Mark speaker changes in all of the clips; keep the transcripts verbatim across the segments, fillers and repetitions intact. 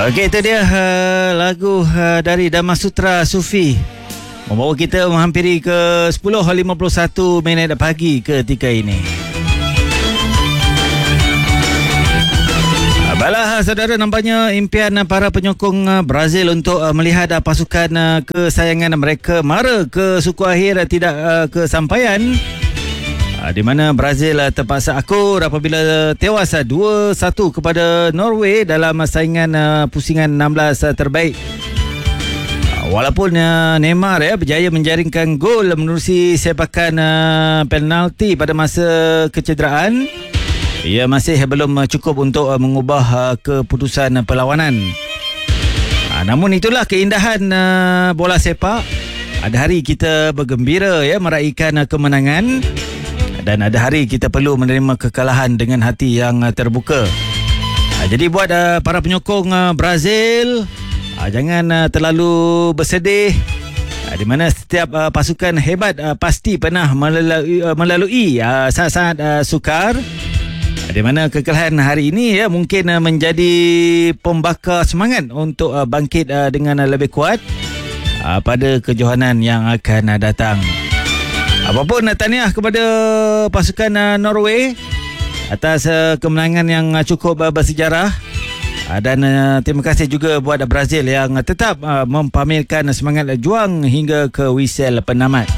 Speaker 1: Okey, itu dia uh, lagu uh, dari Dhamma Sutra Sufi membawa kita menghampiri ke sepuluh lima puluh satu minit pagi ketika ini. Baiklah saudara, nampaknya impian para penyokong Brazil untuk uh, melihat uh, pasukan uh, kesayangan mereka mara ke suku akhir uh, tidak uh, kesampaian. Di mana Brazil terpaksa akur apabila tewas dua satu kepada Norway dalam saingan pusingan enam belas terbaik. Walaupun Neymar ya berjaya menjaringkan gol menerusi sepakan penalti pada masa kecederaan, ia masih belum cukup untuk mengubah keputusan perlawanan. Namun itulah keindahan bola sepak. Ada hari kita bergembira ya meraihkan kemenangan, dan ada hari kita perlu menerima kekalahan dengan hati yang terbuka. Jadi buat uh, para penyokong uh, Brazil, uh, jangan uh, terlalu bersedih. Uh, di mana setiap uh, pasukan hebat uh, pasti pernah melalui, uh, melalui uh, saat-saat uh, sukar. Uh, di mana kekalahan hari ini ya mungkin uh, menjadi pembakar semangat untuk uh, bangkit uh, dengan uh, lebih kuat uh, pada kejohanan yang akan uh, datang. Apapun, tahniah kepada pasukan Norway atas kemenangan yang cukup bersejarah, dan terima kasih juga buat Brazil yang tetap mempamerkan semangat juang hingga ke whistle penamat.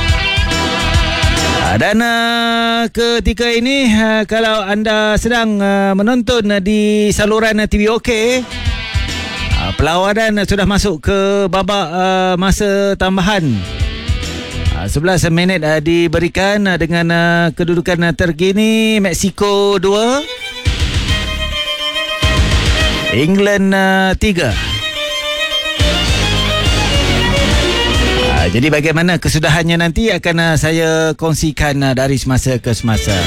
Speaker 1: Dan ketika ini, kalau anda sedang menonton di saluran T V OK, perlawanan sudah masuk ke babak masa tambahan. sebelas minit uh, diberikan uh, dengan uh, kedudukan uh, terkini Mexico dua, England uh, tiga. Uh, jadi bagaimana kesudahannya nanti akan uh, saya kongsikan uh, dari semasa ke semasa.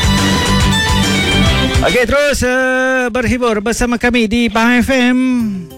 Speaker 1: Okey, terus uh, berhibur bersama kami di Pahang F M.